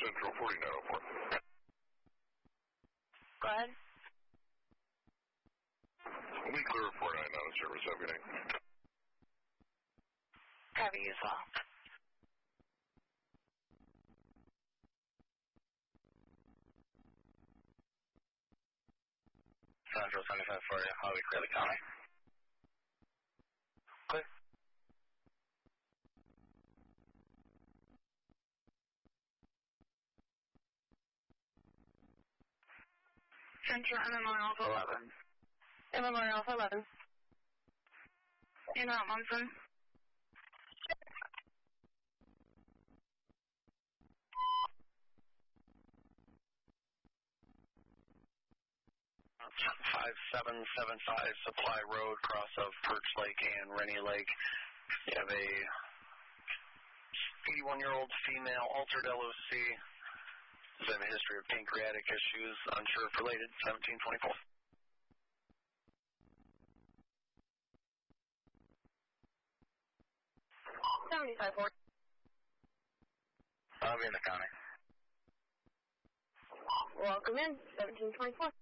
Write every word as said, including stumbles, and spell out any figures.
Central forty-nine oh four. Go ahead. We clear four nine out of service. Have a good night. Copy you as well. Central seventy-five forty, Highway Clearly County. Clear. Central M M R Alpha eleven. M M R Alpha eleven. In Mount Munson. five seven seven five Supply Road, cross of Perch Lake and Rennie Lake. You have a eighty-one-year-old female, altered L O C. Does have a history of pancreatic issues, unsure if related, seventeen twenty-four. seventy-five forty. I'll be in the county. Welcome in, seventeen twenty-four.